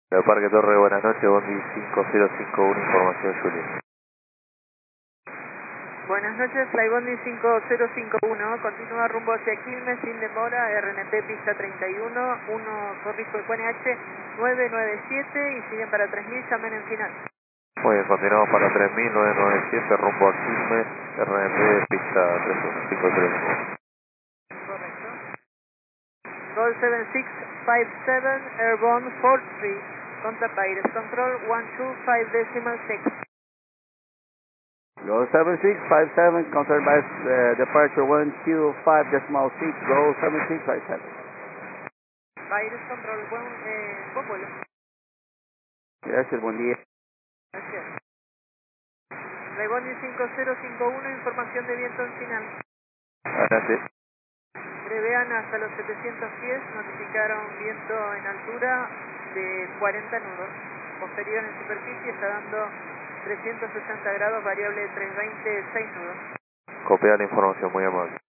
El Parque Torre, buenas noches, Bondi 5051, información Julia. Buenas noches, Flybondi 5051, continúa rumbo hacia Quilmes sin demora, RNT pista 31, 1 Corrijo QNH 997 y siguen para 3000, llamen en final. Muy bien, continuamos para 3997, rumbo a Quilmes, RNT pista 31531. Correcto. Call 7657, Airborne 43, contact Virus Control 125.6. Go 7657, contact by departure 125.6, go 7657. Virus Control, buen vuelo. Gracias, buen día. Gracias. Flybondi 5051, información de viento en final. Adelante. Prevean hasta los 700 pies, notificaron viento en altura de 40 nudos. Posterior en superficie está dando 360 grados, variable 320, 6 nudos. Copia la información, muy amable.